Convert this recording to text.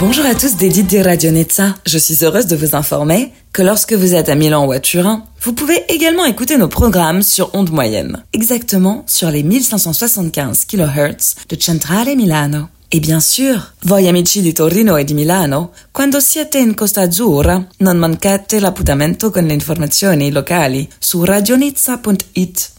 Bonjour à tous des Didi Radio Nizza. Je suis heureuse de vous informer que lorsque vous êtes à Milan ou à Turin, vous pouvez également écouter nos programmes sur ondes moyennes. Exactement sur les 1575 kHz de Centrale Milano. E bien sûr, voi amici di Torino e di Milano, quando siete in Costa Azzurra, non mancate l'appuntamento con le informazioni locali su radionizza.it.